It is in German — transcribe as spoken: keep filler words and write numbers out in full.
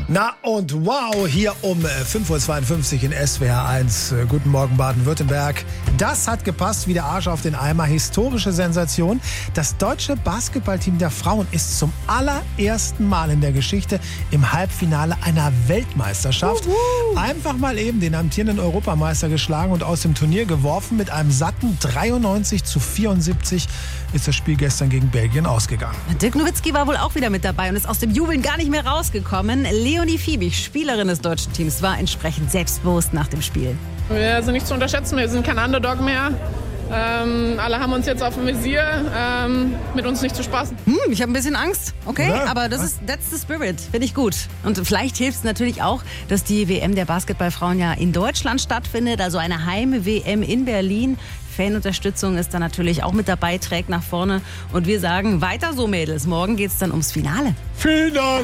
Na und wow, hier um fünf Uhr zweiundfünfzig in S W R eins. Guten Morgen Baden-Württemberg. Das hat gepasst wie der Arsch auf den Eimer. Historische Sensation. Das deutsche Basketballteam der Frauen ist zum allerersten Mal in der Geschichte im Halbfinale einer Weltmeisterschaft. Uhu. Einfach mal eben den amtierenden Europameister geschlagen und aus dem Turnier geworfen. Mit einem satten dreiundneunzig zu vierundsiebzig ist das Spiel gestern gegen Belgien ausgegangen. Dirk Nowitzki war wohl auch wieder mit dabei und ist aus dem Jubeln gar nicht mehr rausgekommen. Leonie Fiebig, Spielerin des deutschen Teams, war entsprechend selbstbewusst nach dem Spiel. Wir sind nicht zu unterschätzen, wir sind kein Underdog mehr. Ähm, alle haben uns jetzt auf dem Visier, ähm, mit uns nicht zu spaßen. Hm, ich habe ein bisschen Angst, okay, ja, aber das ist that's the spirit, finde ich gut. Und vielleicht hilft es natürlich auch, dass die W M der Basketballfrauen ja in Deutschland stattfindet, also eine Heim-W M in Berlin. Fanunterstützung ist da natürlich auch mit dabei, trägt nach vorne. Und wir sagen, weiter so, Mädels. Morgen geht es dann ums Finale. Vielen Dank.